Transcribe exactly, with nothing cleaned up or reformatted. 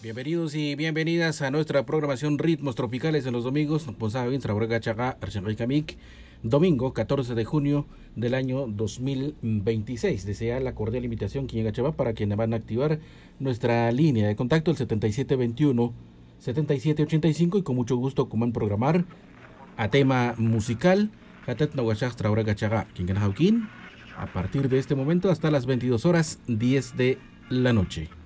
Bienvenidos y bienvenidas a nuestra programación Ritmos Tropicales en los domingos. Domingo catorce de junio del año dos mil veintiséis. Desea la cordial invitación quien para quienes van a activar nuestra línea de contacto el setenta y siete veintiuno setenta y siete ochenta y cinco y con mucho gusto como en programar a tema musical a partir de este momento hasta las veintidós horas diez de la noche.